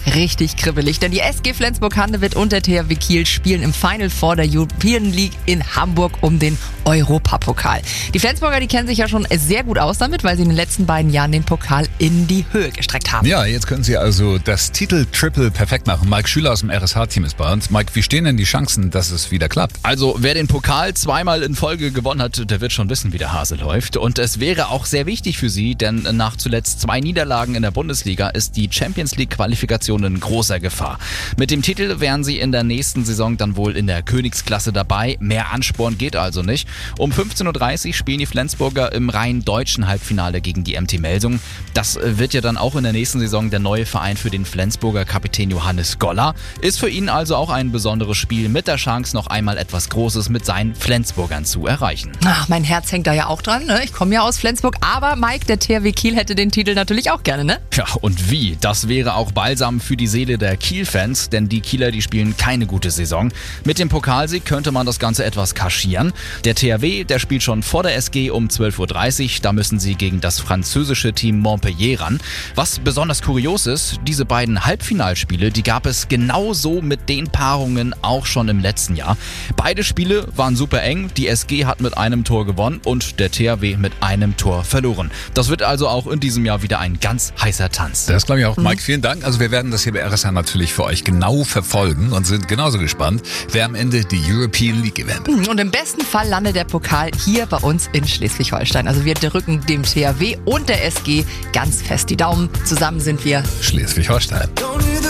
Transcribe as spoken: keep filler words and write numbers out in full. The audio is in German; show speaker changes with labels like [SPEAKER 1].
[SPEAKER 1] richtig kribbelig, denn die S G Flensburg-Handewitt und der T H W Kiel spielen im Final Four der European League in Hamburg um den Europapokal. Die Flensburger, die kennen sich ja schon sehr gut aus damit, weil sie in den letzten beiden Jahren den Pokal in die Höhe gestreckt haben.
[SPEAKER 2] Ja, jetzt können sie also das Titel-Triple perfekt machen. Mike Schüler aus dem R S H-Team ist bei uns. Mike, wie stehen denn die Chancen, dass es wieder klappt?
[SPEAKER 3] Also, wer den Pokal zweimal in Folge gewonnen hat, der wird schon wissen, wie der Hase läuft. Und es wäre auch sehr wichtig für sie, denn nach zuletzt zwei Niederlagen in der Bundesliga ist die Champions League-Qualifikation in großer Gefahr. Mit dem Titel wären sie in der nächsten Saison dann wohl in der Königsklasse dabei. Mehr Ansporn geht also nicht. Um fünfzehn Uhr dreißig spielen die Flensburger im rein deutschen Halbfinale gegen die M T Melsungen. Das wird ja dann auch in der nächsten Saison der neue Verein für den Flensburger Kapitän Johannes Goller. Ist für ihn also auch ein besonderes Spiel mit der Chance, noch einmal etwas Großes mit seinen Flensburgern zu erreichen.
[SPEAKER 1] Ach, mein Herz hängt da ja auch dran, ne? Ich komme ja aus Flensburg, aber Mike, der T H W Kiel hätte den Titel natürlich auch gerne, ne?
[SPEAKER 3] Ja, und wie? Das wäre auch Balsam für die Seele der Kiel-Fans, denn die Kieler, die spielen keine gute Saison. Mit dem Pokalsieg könnte man das Ganze etwas kaschieren. Der T H W, der spielt schon vor der S G um zwölf Uhr dreißig. Da müssen sie gegen das französische Team Montpellier ran. Was besonders kurios ist, diese beiden Halbfinalspiele, die gab es genauso mit den Paarungen auch schon im letzten Jahr. Beide Spiele waren super eng. Die S G hat mit einem Tor gewonnen und der T H W mit einem Tor verloren. Das wird also auch in diesem Jahr wieder ein ganz heißer Tanz.
[SPEAKER 2] Das glaube ich auch. Mike, vielen Dank. Also wir werden das hier bei R S H natürlich für euch genau verfolgen und sind genauso gespannt, wer am Ende die European League gewinnt.
[SPEAKER 1] Und im besten Fall landet der Pokal hier bei uns in Schleswig-Holstein. Also wir drücken dem T H W und der S G ganz fest die Daumen. Zusammen sind wir
[SPEAKER 2] Schleswig-Holstein.